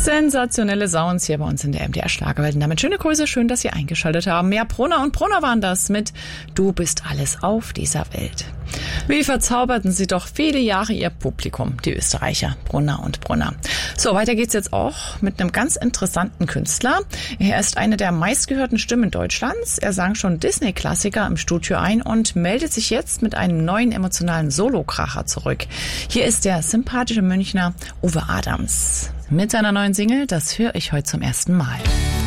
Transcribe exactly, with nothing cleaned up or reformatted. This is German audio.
Sensationelle Sounds hier bei uns in der M D R-Schlagerwelt. Und damit schöne Grüße, schön, dass Sie eingeschaltet haben. Ja, Brunner und Brunner waren das mit Du bist alles auf dieser Welt. Wie verzauberten sie doch viele Jahre ihr Publikum, die Österreicher, Brunner und Brunner. So, weiter geht's jetzt auch mit einem ganz interessanten Künstler. Er ist eine der meistgehörten Stimmen Deutschlands. Er sang schon Disney-Klassiker im Studio ein und meldet sich jetzt mit einem neuen emotionalen Solo-Kracher zurück. Hier ist der sympathische Münchner Uwe Adams mit seiner neuen Single. Das höre ich heute zum ersten Mal.